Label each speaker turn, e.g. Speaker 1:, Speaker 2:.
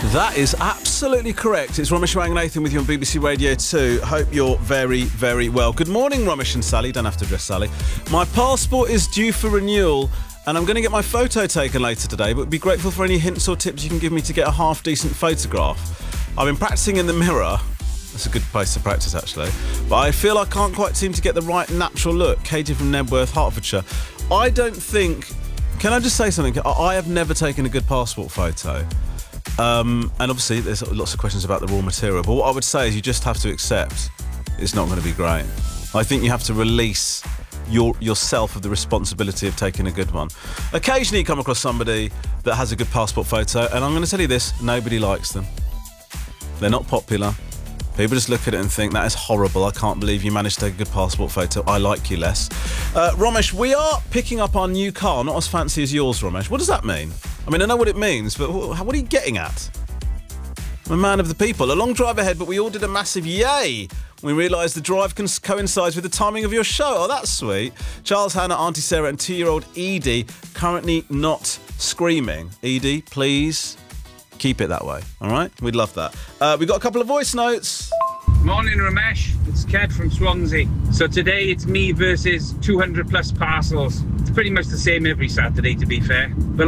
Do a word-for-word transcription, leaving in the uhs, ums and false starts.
Speaker 1: That is absolutely correct. It's Romesh Ranganathan with you on B B C Radio two. Hope you're very, very well. Good morning, Romesh and Sally. Don't have to address Sally. My passport is due for renewal, and I'm going to get my photo taken later today, but would be grateful for any hints or tips you can give me to get a half-decent photograph. I've been practicing in the mirror. That's a good place to practice, actually. But I feel I can't quite seem to get the right natural look. Katie from Nebworth, Hertfordshire. I don't think... Can I just say something? I have never taken a good passport photo. Um, and obviously there's lots of questions about the raw material, but what I would say is you just have to accept it's not going to be great. I think you have to release your yourself of the responsibility of taking a good one. Occasionally you come across somebody that has a good passport photo, and I'm going to tell you this, nobody likes them. They're not popular. People just look at it and think, that is horrible, I can't believe you managed to take a good passport photo, I like you less. Uh, Romesh, we are picking up our new car, not as fancy as yours, Romesh. What does that mean? I mean, I know what it means, but what are you getting at? I'm a man of the people. A long drive ahead, but we all did a massive yay. We realised the drive can coincides with the timing of your show. Oh, that's sweet. Charles, Hannah, Auntie Sarah and two-year-old Edie currently not screaming. Edie, please keep it that way, all right? We'd love that. Uh, we've got a couple of voice notes.
Speaker 2: Morning, Ramesh. It's Ked from Swansea. So today it's me versus two hundred plus parcels. It's pretty much the same every Saturday, to be fair. But